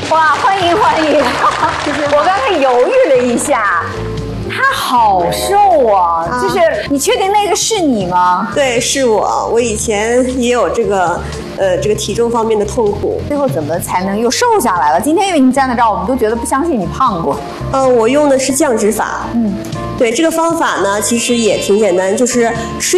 哇，欢迎欢迎！我刚才犹豫了一下，他好瘦啊！就是你确定那个是你吗？ 对，是我。我以前也有这个体重方面的痛苦。 最后怎么才能又瘦下来了？今天因为你站在这儿，我们都觉得不相信你胖过。 我用的是降脂法。对，这个方法呢，其实也挺简单，就是